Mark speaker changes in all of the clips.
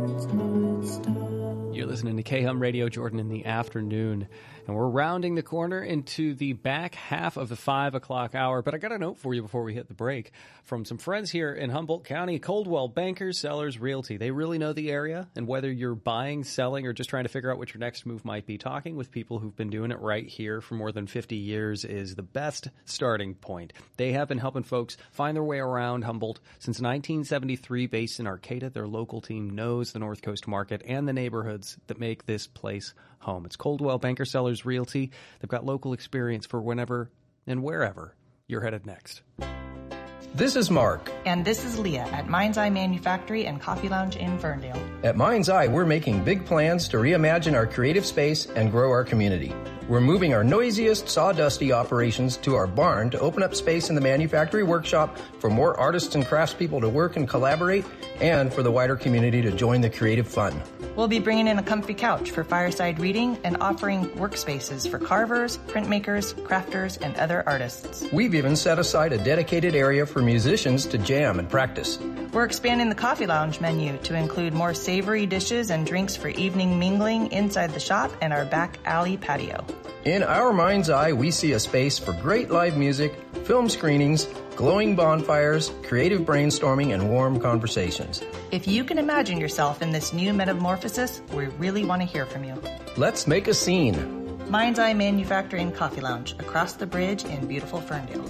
Speaker 1: You're listening to K-Hum Radio, Jordan in the afternoon, and we're rounding the corner into the back half of the 5 o'clock hour. But I got a note for you before we hit the break from some friends here in Humboldt County, Coldwell Bankers Sellers Realty. They really know the area, and whether you're buying, selling, or just trying to figure out what your next move might be, talking with people who've been doing it right here for more than 50 years is the best starting point. They have been helping folks find their way around Humboldt since 1973, based in Arcata. Their local team knows the North Coast market and the neighborhoods that make this place home. It's Coldwell Banker Sellers Realty. They've got local experience for whenever and wherever you're headed next.
Speaker 2: This is Mark.
Speaker 3: And this is Leah at Mind's Eye Manufactory and Coffee Lounge in Ferndale.
Speaker 2: At Mind's Eye, we're making big plans to reimagine our creative space and grow our community. We're moving our noisiest, sawdusty operations to our barn to open up space in the manufactory workshop for more artists and craftspeople to work and collaborate, and for the wider community to join the creative fun.
Speaker 3: We'll be bringing in a comfy couch for fireside reading and offering workspaces for carvers, printmakers, crafters, and other artists.
Speaker 2: We've even set aside a dedicated area for musicians to jam and practice.
Speaker 3: We're expanding the Coffee Lounge menu to include more savory dishes and drinks for evening mingling inside the shop and our back alley patio.
Speaker 2: In our Mind's Eye, we see a space for great live music, film screenings, glowing bonfires, creative brainstorming, and warm conversations.
Speaker 3: If you can imagine yourself in this new metamorphosis, we really want to hear from you.
Speaker 2: Let's make a scene.
Speaker 3: Mind's Eye Manufacturing Coffee Lounge, across the bridge in beautiful Ferndale.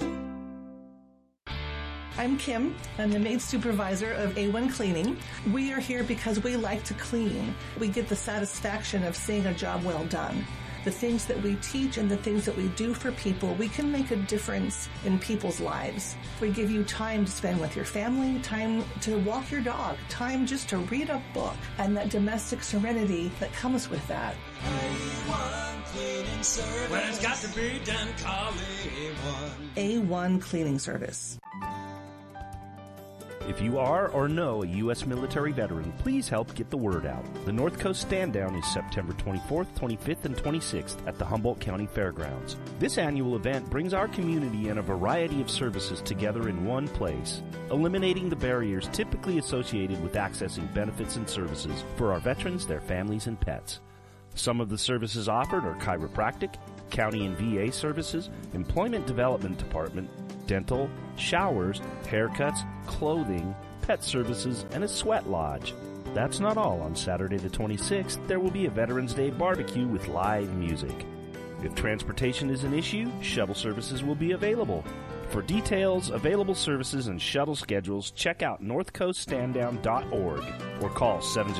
Speaker 4: I'm Kim. I'm the maid supervisor of A1 Cleaning. We are here because we like to clean. We get the satisfaction of seeing a job well done. The things that we teach and the things that we do for people, we can make a difference in people's lives. We give you time to spend with your family, time to walk your dog, time just to read a book, and that domestic serenity that comes with that.
Speaker 5: A1 Cleaning Service. When it's got to be done, call A1.
Speaker 4: A1 Cleaning Service.
Speaker 6: If you are or know a U.S. military veteran, please help get the word out. The North Coast Stand Down is September 24th, 25th, and 26th at the Humboldt County Fairgrounds. This annual event brings our community and a variety of services together in one place, eliminating the barriers typically associated with accessing benefits and services for our veterans, their families, and pets. Some of the services offered are chiropractic, county and VA services, employment development department, dental, showers, haircuts, clothing, pet services, and a sweat lodge. That's not all. On Saturday the 26th, there will be a Veterans Day barbecue with live music. If transportation is an issue, shuttle services will be available. For details, available services, and shuttle schedules, check out northcoaststanddown.org or call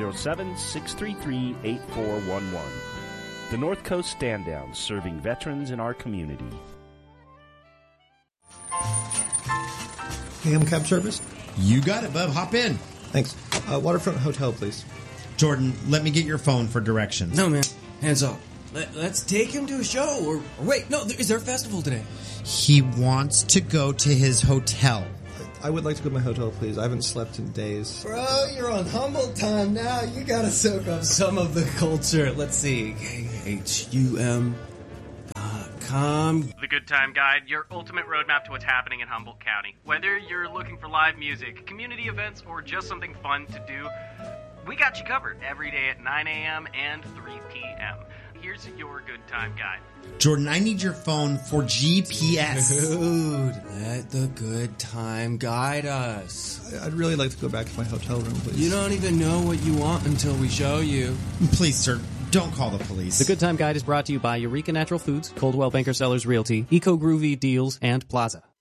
Speaker 6: 707-633-8411. The North Coast Stand Down, serving veterans in our community.
Speaker 7: K-Hum Cab Service?
Speaker 8: You got it, bub. Hop in.
Speaker 7: Thanks. Waterfront Hotel, please.
Speaker 8: Jordan, let me get your phone for directions.
Speaker 9: No, man. Hands off. Let's take him to a show. Or wait, no, is there a festival today?
Speaker 8: He wants to go to his hotel.
Speaker 7: I would like to go to my hotel, please. I haven't slept in days.
Speaker 9: Bro, you're on Humboldt time now. You gotta soak up some of the culture. Let's see. KHUM.com.
Speaker 1: The Good Time Guide, your ultimate roadmap to what's happening in Humboldt County. Whether you're looking for live music, community events, or just something fun to do, we got you covered every day at 9 a.m. and 3 p.m. Here's your Good Time Guide.
Speaker 8: Jordan, I need your phone for GPS.
Speaker 9: Dude, let the Good Time guide us.
Speaker 7: I'd really like to go back to my hotel room, please.
Speaker 9: You don't even know what you want until we show you.
Speaker 8: Please, sir, don't call the police.
Speaker 1: The Good Time Guide is brought to you by Eureka Natural Foods, Coldwell Banker Sellers Realty, Eco Groovy Deals, and Plaza.